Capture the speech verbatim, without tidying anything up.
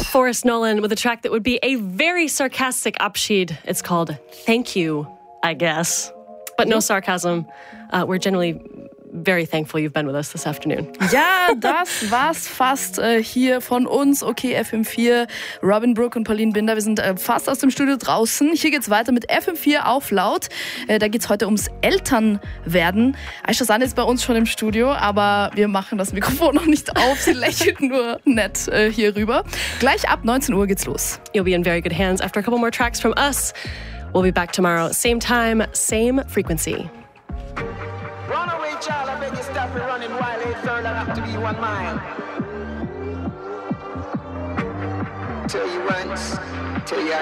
Forrest Nolan with a track that would be a very sarcastic Abschied. It's called Thank You, I guess. But no sarcasm. Uh, we're generally very thankful you've been with us this afternoon. Ja, das war's fast äh, hier von uns. Okay, F M vier, Robin Brook und Pauline Binder. Wir sind äh, fast aus dem Studio draußen. Hier geht's weiter mit F M vier auf laut. Äh, da geht's heute ums Elternwerden. Aisha San ist bei uns schon im Studio, aber wir machen das Mikrofon noch nicht auf. Sie lächelt nur nett äh, hier rüber. Gleich ab neunzehn Uhr geht's los. You'll be in very good hands after a couple more tracks from us. We'll be back tomorrow, same time, same frequency. Runaway child, I beg you stop it running while eight third and up to be one mile. Tell you once, tell you